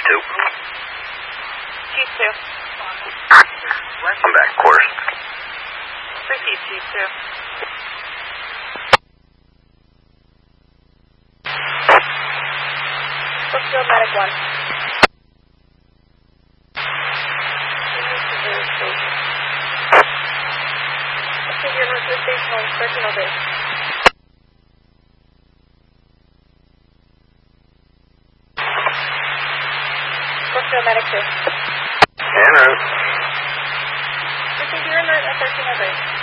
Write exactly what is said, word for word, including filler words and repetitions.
two. Chief two. I'm back, quarters. Repeat, Chief two. Brookfield Medic one. Figure Northwest Station on Correctional Base. Brookfield Medic two. En route. Figure in route at thirteen oh three.